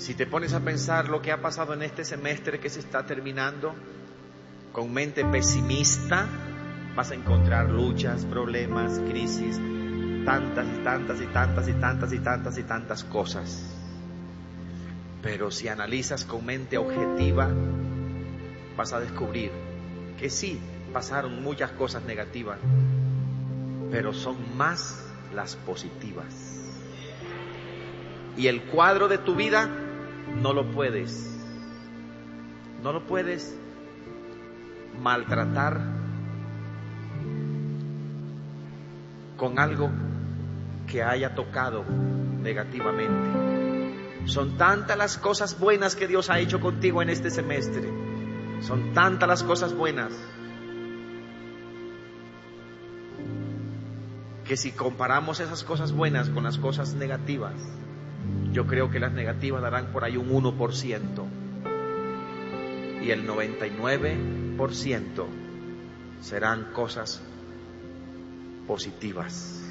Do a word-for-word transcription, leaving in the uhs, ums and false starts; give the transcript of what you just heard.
Si te pones a pensar lo que ha pasado en este semestre que se está terminando, con mente pesimista, vas a encontrar luchas, problemas, crisis, tantas y tantas y tantas y tantas y tantas y tantas cosas. Pero si analizas con mente objetiva, vas a descubrir que sí, pasaron muchas cosas negativas, pero son más las positivas. Y el cuadro de tu vida no lo puedes, no lo puedes maltratar con algo que haya tocado negativamente. Son tantas las cosas buenas que Dios ha hecho contigo en este semestre. Son tantas las cosas buenas que si comparamos esas cosas buenas con las cosas negativas, yo creo que las negativas darán por ahí un uno por ciento y el noventa y nueve por ciento serán cosas positivas.